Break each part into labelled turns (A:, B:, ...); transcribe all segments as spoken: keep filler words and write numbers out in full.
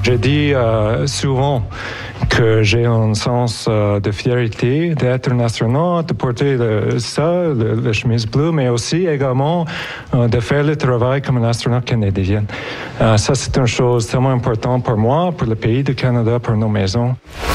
A: Je dis euh, souvent que j'ai un sens euh, de fierté d'être national, de porter le, ça, le, le chemise bleue, mais aussi également euh, de faire le travail comme un astronaute canadien. Euh, ça, c'est une chose tellement importante pour moi, pour le pays du Canada, pour nos maisons.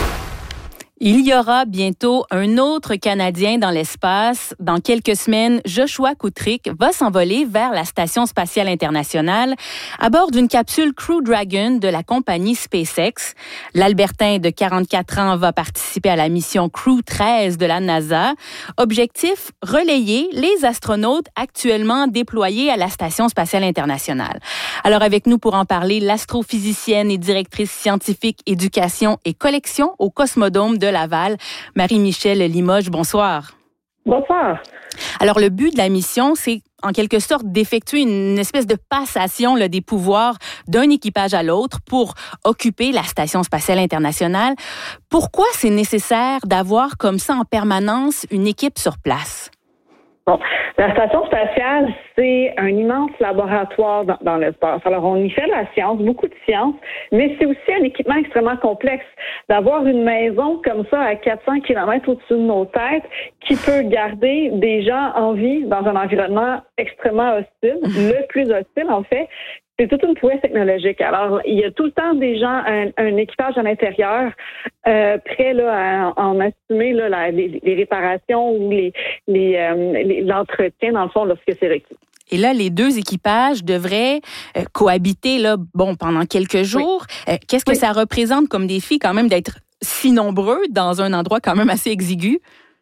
B: Il y aura bientôt un autre Canadien dans l'espace. Dans quelques semaines, Joshua Kutrick va s'envoler vers la Station spatiale internationale à bord d'une capsule Crew Dragon de la compagnie SpaceX. L'Albertain de quarante-quatre ans va participer à la mission Crew treize de la NASA. Objectif, relayer les astronautes actuellement déployés à la Station spatiale internationale. Alors avec nous pour en parler, l'astrophysicienne et directrice scientifique éducation et collection au Cosmodome de Laval, Marie-Michèle Limoges. Bonsoir.
C: Bonsoir.
B: Alors, le but de la mission, c'est en quelque sorte d'effectuer une espèce de passation là, des pouvoirs d'un équipage à l'autre pour occuper la Station spatiale internationale. Pourquoi c'est nécessaire d'avoir comme ça en permanence une équipe sur place?
C: Bon, la station spatiale, c'est un immense laboratoire dans, dans l'espace. Alors, on y fait de la science, beaucoup de science, mais c'est aussi un équipement extrêmement complexe. D'avoir une maison comme ça à quatre cents kilomètres au-dessus de nos têtes qui peut garder des gens en vie dans un environnement extrêmement hostile, le plus hostile en fait, c'est toute une prouesse technologique. Alors, il y a tout le temps des gens, un, un équipage à l'intérieur, euh, prêt là, à en assumer là, la, les, les réparations ou les, les, euh, les, l'entretien, dans le fond, lorsque c'est requis.
B: Et là, les deux équipages devraient euh, cohabiter là, bon, pendant quelques jours. Oui. Euh, qu'est-ce que oui. ça représente comme défi quand même d'être si nombreux dans un endroit quand même assez exigu?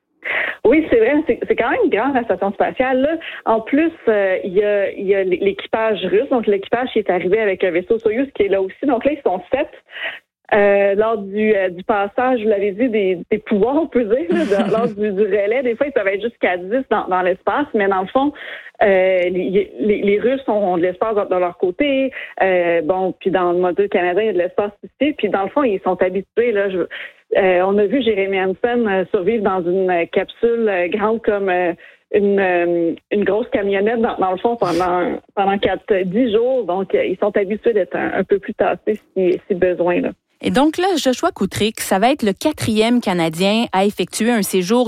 C: Oui, c'est vrai, c'est, c'est quand même grand la station spatiale. Là, en plus, euh, il y a, il y a l'équipage russe, donc l'équipage qui est arrivé avec un vaisseau Soyouz qui est là aussi. Donc là, ils sont sept. Euh, lors du, euh, du passage, vous l'avez dit, des, des pouvoirs, on peut dire, là, de, lors du, du relais, des fois, ils peuvent être jusqu'à dix dans, dans l'espace, mais dans le fond, euh, les, les, les Russes ont de l'espace de leur côté, euh, bon, puis dans le module canadien, il y a de l'espace aussi, puis dans le fond, ils sont habitués, là, je, euh, on a vu Jeremy Hansen euh, survivre dans une capsule euh, grande comme euh, une, euh, une grosse camionnette, dans, dans le fond, pendant pendant quatre, dix jours, donc euh, ils sont habitués d'être un, un peu plus tassés si, si besoin, là.
B: Et donc là, Joshua Kutrick, ça va être le quatrième Canadien à effectuer un séjour